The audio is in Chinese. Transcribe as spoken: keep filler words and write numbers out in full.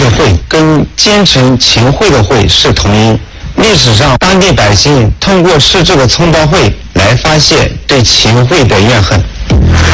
的会跟奸臣秦桧的桧是同音。历史上，当地百姓通过吃这个葱刀会来发泄对秦桧的怨恨。